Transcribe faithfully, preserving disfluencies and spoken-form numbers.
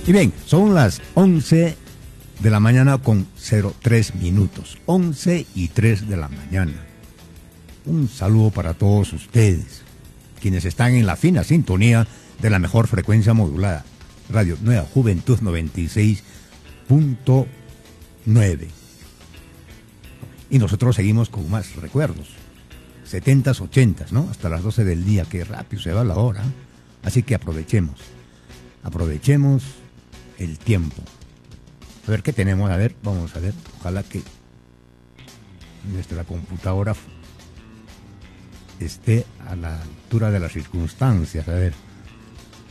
Y bien, son las once de la mañana con cero tres minutos. once y tres de la mañana. Un saludo para todos ustedes, quienes están en la fina sintonía de la mejor frecuencia modulada. Radio Nueva Juventud noventa y seis punto nueve. Y nosotros seguimos con más recuerdos. setentas, ochentas, ¿no? Hasta las doce del día, qué rápido se va la hora. Así que aprovechemos. Aprovechemos el tiempo. A ver qué tenemos, a ver, vamos a ver. Ojalá que nuestra computadora esté a la altura de las circunstancias. A ver.